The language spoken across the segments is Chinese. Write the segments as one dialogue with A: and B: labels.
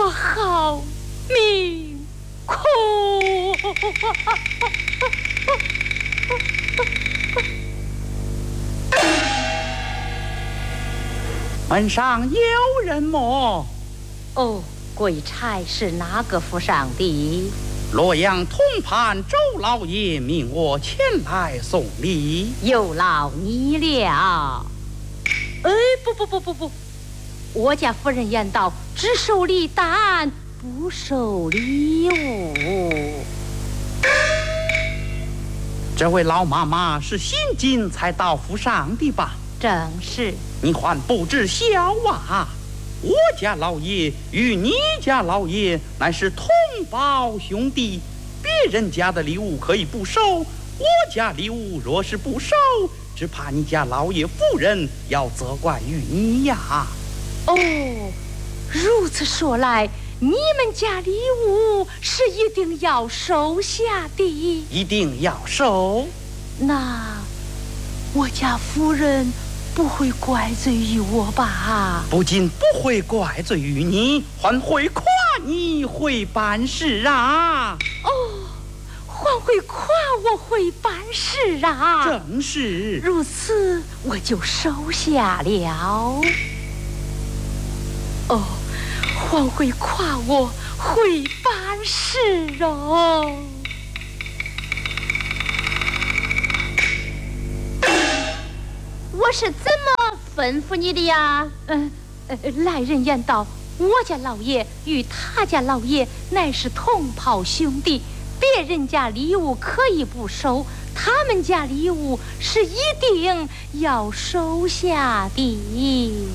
A: 我好命苦。
B: 门上有人么？
A: 哦，贵差是哪个府上的？
B: 洛阳通判周老爷命我前来送礼，
A: 有劳你了。哎，不，我家夫人言道，只收礼单，不收礼物。
B: 这位老妈妈是新进才到府上的吧？
A: 正是。
B: 你还不知晓啊？我家老爷与你家老爷乃是同胞兄弟，别人家的礼物可以不收，我家礼物若是不收，只怕你家老爷夫人要责怪于你呀。
A: 哦，如此说来，你们家礼物是一定要收下的。
B: 一定要收。
A: 那我家夫人不会怪罪于我吧？
B: 不仅不会怪罪于你，还会夸你会办事啊。
A: 哦，还会夸我会办事啊。
B: 正是。
A: 如此我就收下了。哦，还会夸我会办事哦。
C: 我是怎么吩咐你的呀？
A: 来人言道，我家老爷与他家老爷乃是同袍兄弟，别人家礼物可以不收，他们家礼物是一定要收下的。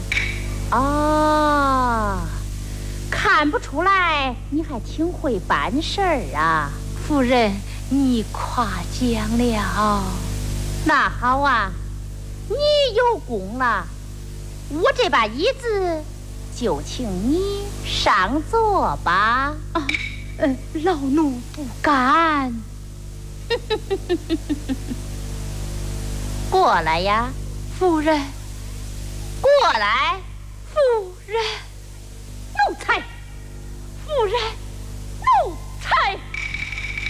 C: 哦，看不出来你还挺会办事儿啊。
A: 夫人，你夸奖了。
C: 那好啊，你有功了，我这把椅子就请你上座吧。
A: 老奴不敢。
C: 过来呀，
A: 夫人。
C: 过来，
A: 夫人。
C: 奴才，
A: 夫人。